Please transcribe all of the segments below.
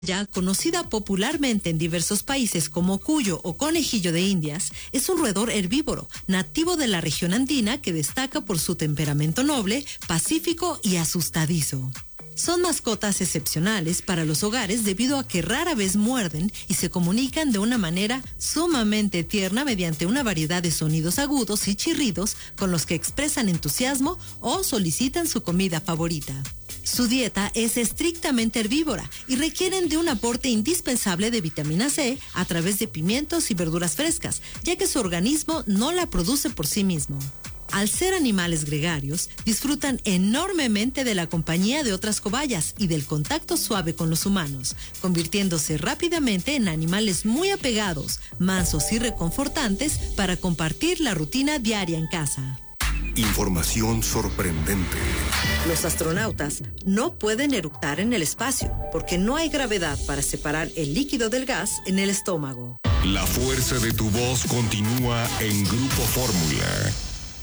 Ya conocida popularmente en diversos países como cuyo o conejillo de Indias, es un roedor herbívoro nativo de la región andina que destaca por su temperamento noble, pacífico y asustadizo. Son mascotas excepcionales para los hogares debido a que rara vez muerden y se comunican de una manera sumamente tierna mediante una variedad de sonidos agudos y chirridos con los que expresan entusiasmo o solicitan su comida favorita. Su dieta es estrictamente herbívora y requieren de un aporte indispensable de vitamina C a través de pimientos y verduras frescas, ya que su organismo no la produce por sí mismo. Al ser animales gregarios, disfrutan enormemente de la compañía de otras cobayas y del contacto suave con los humanos, convirtiéndose rápidamente en animales muy apegados, mansos y reconfortantes para compartir la rutina diaria en casa. Información sorprendente. Los astronautas no pueden eructar en el espacio porque no hay gravedad para separar el líquido del gas en el estómago. La fuerza de tu voz continúa en Grupo Fórmula.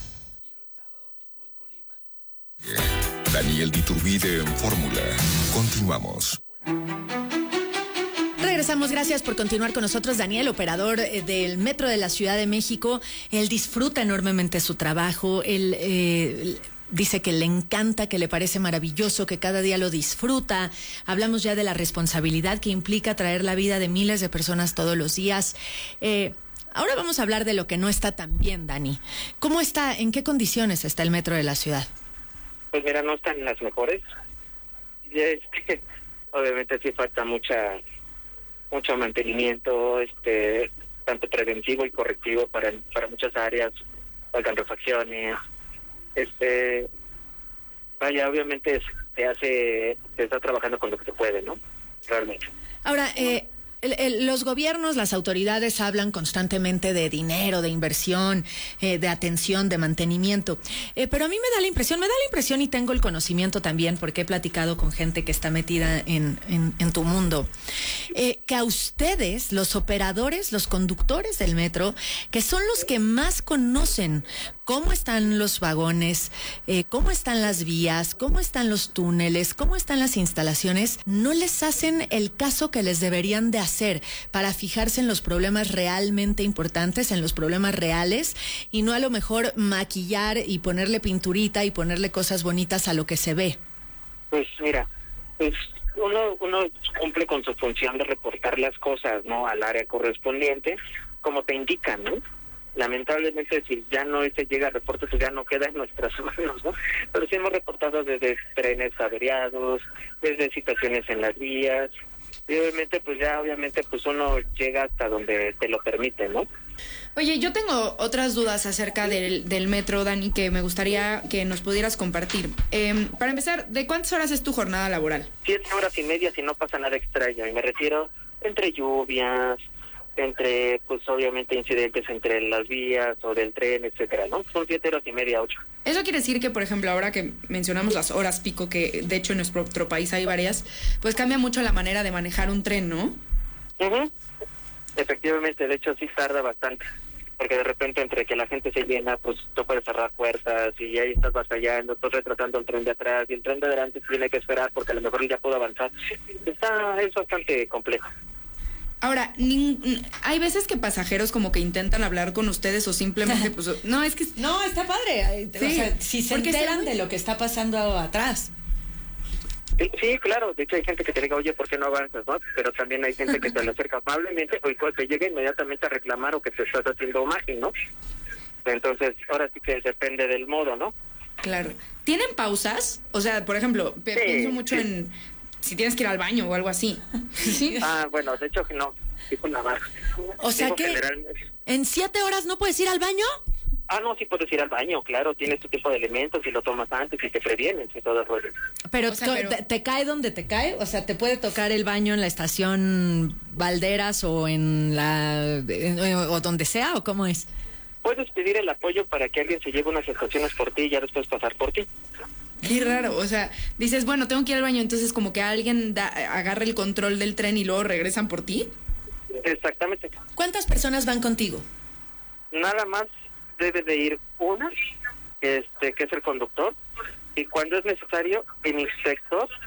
Daniel Diturbide en Fórmula. Continuamos. Regresamos, gracias por continuar con nosotros. Daniel, operador del Metro de la Ciudad de México, él disfruta enormemente su trabajo, él dice que le encanta, que le parece maravilloso, que cada día lo disfruta. Hablamos ya de la responsabilidad que implica traer la vida de miles de personas todos los días. Ahora vamos a hablar de lo que no está tan bien, Dani. ¿Cómo está, en qué condiciones está el Metro de la Ciudad? Pues mira, no están las mejores. Obviamente sí falta mucho mantenimiento, tanto preventivo y correctivo para muchas áreas, faltan refacciones, obviamente se está trabajando con lo que se puede, ¿no? Realmente. Ahora, los gobiernos, las autoridades hablan constantemente de dinero, de inversión, de atención, de mantenimiento, pero a mí me da la impresión y tengo el conocimiento también porque he platicado con gente que está metida en tu mundo, que a ustedes, los operadores, los conductores del metro, que son los que más conocen cómo están los vagones, cómo están las vías, cómo están los túneles, cómo están las instalaciones, no les hacen el caso que les deberían de hacer para fijarse en los problemas realmente importantes, en los problemas reales, y no a lo mejor maquillar y ponerle pinturita y ponerle cosas bonitas a lo que se ve. Pues mira, uno cumple con su función de reportar las cosas, ¿no?, al área correspondiente, como te indican, ¿no? Lamentablemente, si ya no se llega a reportes, pues ya no queda en nuestras manos, ¿no? Pero sí hemos reportado desde trenes averiados, desde situaciones en las vías, y obviamente pues uno llega hasta donde te lo permite, ¿no? Oye, yo tengo otras dudas acerca del metro, Dani, que me gustaría que nos pudieras compartir. Para empezar, ¿de cuántas horas es tu jornada laboral? 7 horas y media si no pasa nada extraño, y me refiero entre lluvias, entre, pues obviamente incidentes entre las vías o del tren, etcétera, ¿no? Son 7 horas y media, 8. Eso quiere decir que, por ejemplo, ahora que mencionamos las horas pico, que de hecho en nuestro país hay varias, pues cambia mucho la manera de manejar un tren, ¿no? Uh-huh. Efectivamente, de hecho sí tarda bastante, porque de repente entre que la gente se llena, pues tú puedes cerrar puertas y ahí estás batallando, estás retrasando el tren de atrás y el tren de adelante tiene que esperar porque a lo mejor ya pudo avanzar. Es bastante complejo. Ahora, hay veces que pasajeros como que intentan hablar con ustedes o simplemente, pues, no, es que... No, está padre. Sí, o sea, si se enteran de lo que está pasando atrás. Sí, claro, de hecho hay gente que te diga, oye, ¿por qué no avanzas, no? Pero también hay gente que te lo acerca amablemente o que llega inmediatamente a reclamar o que te estás haciendo imagen, ¿no? Entonces, ahora sí que depende del modo, ¿no? Claro. ¿Tienen pausas? O sea, por ejemplo, pienso mucho en... si tienes que ir al baño o algo así. ¿Sí? Bueno, de hecho no, dijo una más. O sea que en 7 horas no puedes ir al baño. No, sí puedes ir al baño, claro, tienes tu tipo de elementos y lo tomas antes y te previenes y todo eso. Pero, ¿te cae donde te cae? O sea, ¿te puede tocar el baño en la estación Valderas o o donde sea, o cómo es? Puedes pedir el apoyo para que alguien se lleve unas estaciones por ti y ya después pasar por ti. Qué raro, o sea, dices, bueno, tengo que ir al baño, entonces como que alguien agarra el control del tren y luego regresan por ti. Exactamente. ¿Cuántas personas van contigo? Nada más debe de ir una, que es el conductor, y cuando es necesario, el inspector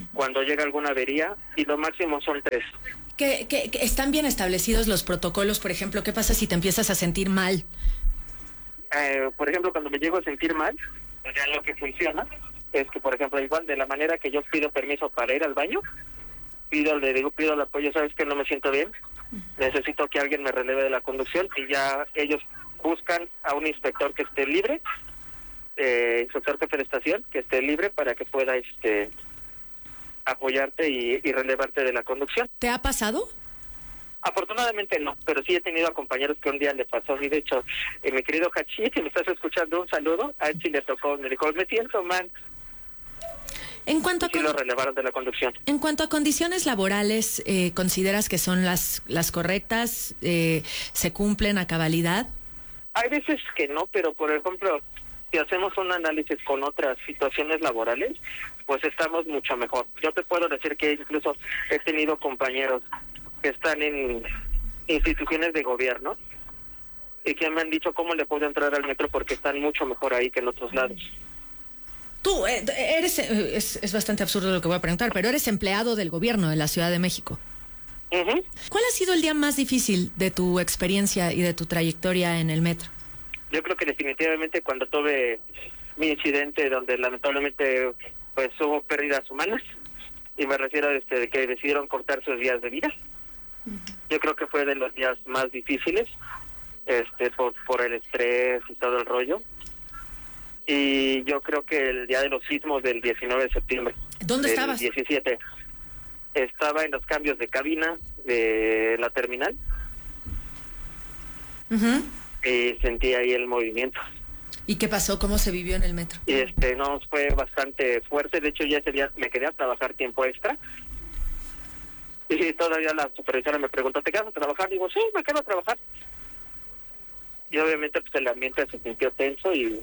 cuando llega alguna avería, y lo máximo son 3. Que están bien establecidos los protocolos, por ejemplo, ¿qué pasa si te empiezas a sentir mal? Por ejemplo, cuando me llego a sentir mal, ya lo que funciona es que, por ejemplo, igual de la manera que yo pido permiso para ir al baño, pido el apoyo, ¿sabes que no me siento bien? Necesito que alguien me releve de la conducción, y ya ellos buscan a un inspector que esté libre, inspector de prestación, que esté libre para que pueda apoyarte y relevarte de la conducción. ¿Te ha pasado? Afortunadamente no, pero sí he tenido a compañeros que un día le pasó, y de hecho, mi querido Hachi, que me estás escuchando, un saludo, a él sí le tocó, me dijo, me siento mal. En cuanto a sí lo relevaron de la conducción. En cuanto a condiciones laborales, ¿consideras que son las correctas? ¿Se cumplen a cabalidad? Hay veces que no, pero por ejemplo, si hacemos un análisis con otras situaciones laborales, pues estamos mucho mejor. Yo te puedo decir que incluso he tenido compañeros que están en instituciones de gobierno y que me han dicho cómo le puedo entrar al metro porque están mucho mejor ahí que en otros lados. Tú eres, es bastante absurdo lo que voy a preguntar, pero eres empleado del gobierno de la Ciudad de México. Uh-huh. ¿Cuál ha sido el día más difícil de tu experiencia y de tu trayectoria en el metro? Yo creo que definitivamente cuando tuve mi incidente donde lamentablemente pues hubo pérdidas humanas, y me refiero a de que decidieron cortar sus días de vida. Yo creo que fue de los días más difíciles, por el estrés y todo el rollo. Y yo creo que el día de los sismos del 19 de septiembre. ¿Dónde estabas? 17. Estaba en los cambios de cabina de la terminal. Uh-huh. Y sentí ahí el movimiento. ¿Y qué pasó? ¿Cómo se vivió en el metro? Y no, fue bastante fuerte. De hecho, ya ese día me quedé a trabajar tiempo extra. Y todavía la supervisora me preguntó, ¿te quedas a trabajar? Digo, sí, me quedo a trabajar. Y obviamente pues el ambiente se sintió tenso y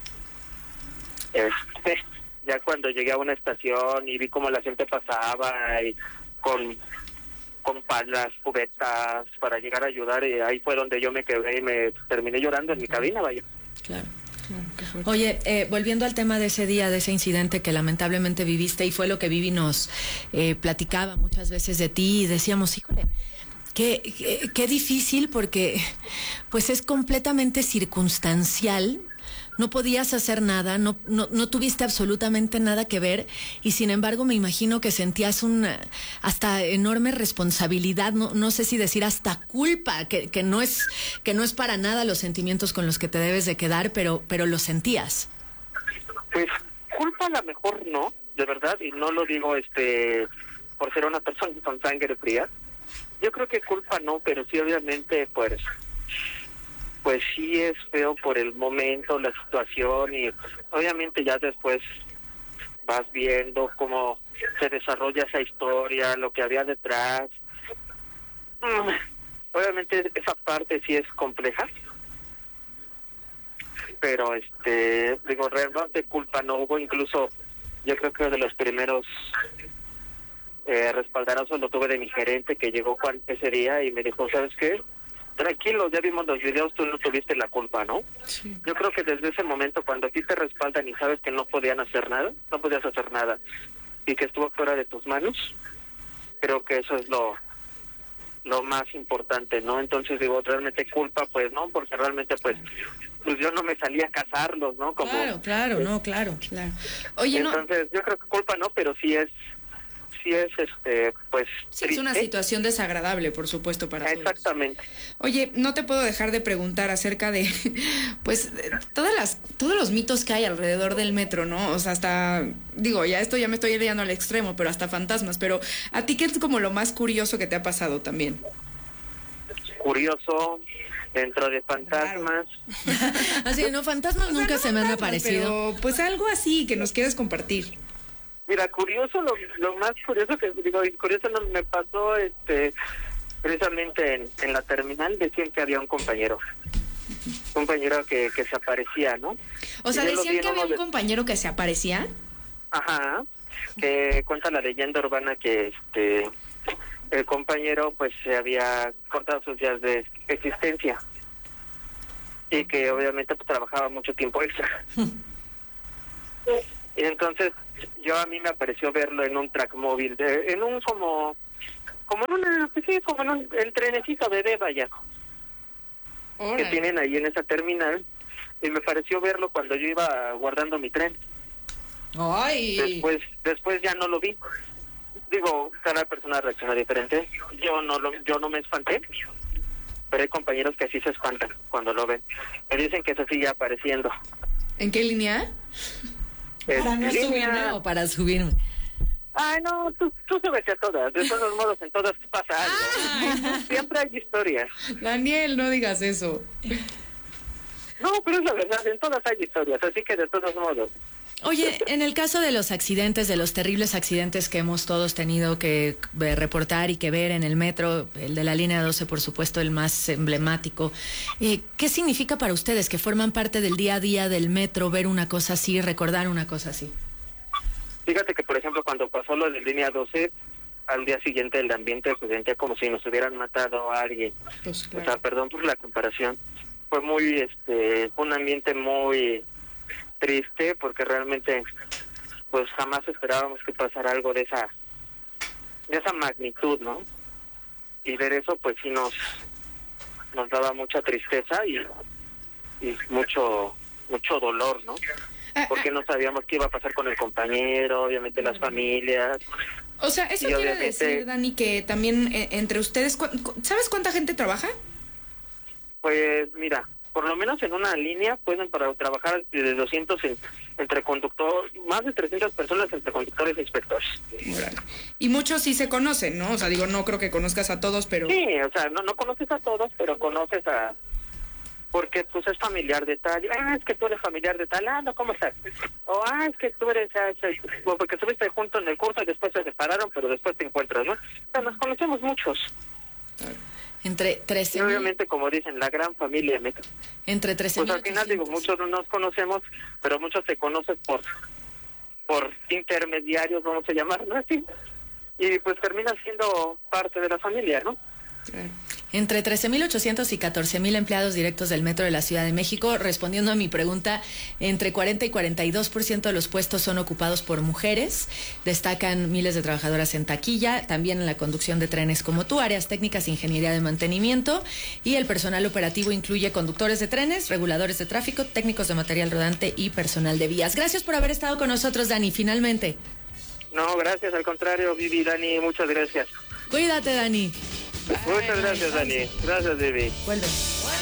ya cuando llegué a una estación y vi cómo la gente pasaba y con palas, cubetas para llegar a ayudar, y ahí fue donde yo me quedé y me terminé llorando en mi cabina, vaya. Claro. Oye, volviendo al tema de ese día, de ese incidente que lamentablemente viviste, y fue lo que Vivi nos platicaba muchas veces de ti, y decíamos, híjole, qué difícil, porque pues es completamente circunstancial. No podías hacer nada, no tuviste absolutamente nada que ver, y sin embargo me imagino que sentías una hasta enorme responsabilidad, no sé si decir hasta culpa, que no es para nada los sentimientos con los que te debes de quedar, pero lo sentías. Pues culpa a lo mejor no, de verdad, y no lo digo por ser una persona con sangre fría. Yo creo que culpa no, pero sí obviamente pues sí es feo por el momento, la situación, y obviamente ya después vas viendo cómo se desarrolla esa historia, lo que había detrás. Obviamente esa parte sí es compleja, pero digo, realmente culpa no hubo. Incluso yo creo que de los primeros respaldarazos lo tuve de mi gerente, que llegó ese día y me dijo, ¿sabes qué? Tranquilo, ya vimos los videos, tú no tuviste la culpa, ¿no? Sí. Yo creo que desde ese momento, cuando a ti te respaldan y sabes que no podías hacer nada, y que estuvo fuera de tus manos, creo que eso es lo más importante, ¿no? Entonces digo, realmente culpa, pues no, porque realmente pues yo no me salía a cazarlos, ¿no? Como, claro. Oye, entonces yo creo que culpa no, pero sí es pues sí, es una situación desagradable, por supuesto, para todos. Exactamente. Oye, no te puedo dejar de preguntar acerca de pues todos los mitos que hay alrededor del metro, ¿no? O sea, hasta digo, ya me estoy llevando al extremo, pero hasta fantasmas. Pero ¿a ti qué es como lo más curioso que te ha pasado también? Curioso, dentro de fantasmas. Así, no, fantasmas nunca se me han aparecido. Pero pues algo así que nos quieres compartir. Mira, curioso, lo más curioso que digo, curioso no me pasó, precisamente en la terminal decían que había un compañero que se aparecía, ¿no? O sea, decían que había un compañero que se aparecía. Ajá, que cuenta la leyenda urbana que el compañero pues se había cortado sus días de existencia y que obviamente pues trabajaba mucho tiempo extra. Y entonces a mí me pareció verlo en un track móvil, en un como en una, pues sí, como en un trenecito bebé, vaya, que tienen ahí en esa terminal, y me pareció verlo cuando yo iba guardando mi tren. ¡Ay! Después ya no lo vi. Digo, cada persona reacciona diferente. Yo no me espanté, pero hay compañeros que sí se espantan cuando lo ven. Me dicen que eso sigue apareciendo. ¿En qué línea? ¿Para no subirme o para subirme? Ay, no, tú súbete a todas. De todos modos, en todas pasa algo. Siempre hay historias. Daniel, no digas eso. No, pero es la verdad, en todas hay historias, así que de todos modos. Oye, en el caso de los accidentes, de los terribles accidentes que hemos todos tenido que reportar y que ver en el metro, el de la línea 12, por supuesto, el más emblemático, ¿qué significa para ustedes que forman parte del día a día del metro ver una cosa así, recordar una cosa así? Fíjate que, por ejemplo, cuando pasó lo de línea 12, al día siguiente el ambiente se sentía como si nos hubieran matado a alguien. Pues, claro. O sea, perdón por la comparación. Fue muy, un ambiente muy triste, porque realmente pues jamás esperábamos que pasara algo de esa magnitud, ¿no? Y ver eso pues sí nos daba mucha tristeza y mucho dolor, ¿no? Porque no sabíamos qué iba a pasar con el compañero, obviamente las familias. O sea, eso y quiere decir, Dani, que también entre ustedes, ¿sabes cuánta gente trabaja? Pues mira, por lo menos en una línea pueden para trabajar de 200 entre conductor, más de 300 personas entre conductores e inspectores. Y muchos sí se conocen, ¿no? O sea, digo, no creo que conozcas a todos, pero... Sí, o sea, no conoces a todos, pero conoces a... Porque pues es familiar de tal, es que tú eres familiar de tal, no, ¿cómo estás? O es que tú eres, porque estuviste juntos en el curso y después se separaron, pero después te encuentras, ¿no? O sea, nos conocemos muchos. Entre 13.000... Y obviamente, como dicen, la gran familia, Entre 13.000... Pues al final, digo, muchos no nos conocemos, pero muchos se conocen por intermediarios, vamos a llamarlo así. Y pues termina siendo parte de la familia, ¿no? Claro. Entre 13.800 y 14.000 empleados directos del Metro de la Ciudad de México. Respondiendo a mi pregunta, entre 40 y 42% de los puestos son ocupados por mujeres. Destacan miles de trabajadoras en taquilla, también en la conducción de trenes como tú, áreas técnicas, ingeniería de mantenimiento, y el personal operativo incluye conductores de trenes, reguladores de tráfico, técnicos de material rodante y personal de vías. Gracias por haber estado con nosotros, Dani, finalmente. No, gracias, al contrario, Vivi, Dani, muchas gracias. Cuídate, Dani. Muchas gracias, Dani. Gracias, Vivi. Vuelve.